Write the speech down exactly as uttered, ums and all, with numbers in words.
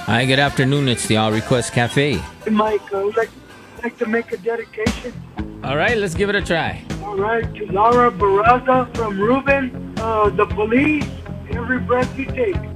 Hi, good afternoon. It's the All Request Cafe. Hey, Mike, I would like, like to make a dedication. All right, let's give it a try. All right, to Laura Barraza from Ruben, uh, the police, every breath you take.